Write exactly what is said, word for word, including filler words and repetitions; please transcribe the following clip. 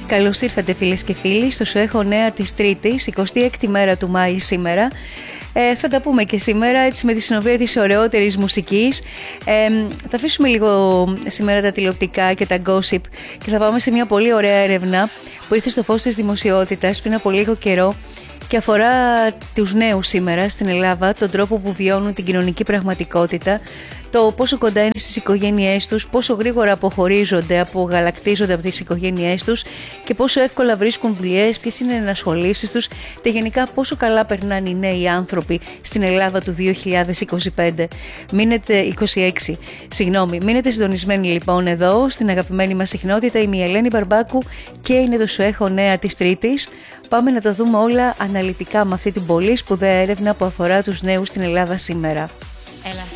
Καλώς ήρθατε φίλες και φίλοι στο Σου Έχω Νέα της Τρίτης, εικοστή έκτη μέρα του Μάη σήμερα. Ε, θα τα πούμε και σήμερα έτσι με τη συνοδεία της ωραιότερης μουσικής. Ε, θα αφήσουμε λίγο σήμερα τα τηλεοπτικά και τα gossip και θα πάμε σε μια πολύ ωραία έρευνα που ήρθε στο φως της δημοσιότητας πριν από λίγο καιρό και αφορά τους νέους σήμερα στην Ελλάδα, τον τρόπο που βιώνουν την κοινωνική πραγματικότητα, το πόσο κοντά είναι στις οικογένειές τους, πόσο γρήγορα αποχωρίζονται, απογαλακτίζονται από τις οικογένειές τους και πόσο εύκολα βρίσκουν δουλειές, ποιες είναι οι ενασχολήσεις τους και γενικά πόσο καλά περνάνε οι νέοι άνθρωποι στην Ελλάδα του δύο χιλιάδες είκοσι πέντε. Μείνετε είκοσι έξι. Συγγνώμη, μείνετε συντονισμένοι λοιπόν εδώ στην αγαπημένη μας συχνότητα. Είμαι η Ελένη Μπαρμπάκου και είναι το Σου Έχω Νέα της Τρίτης. Πάμε να τα δούμε όλα αναλυτικά με αυτή την πολύ σπουδαία έρευνα που αφορά τους νέους στην Ελλάδα σήμερα. Έλα.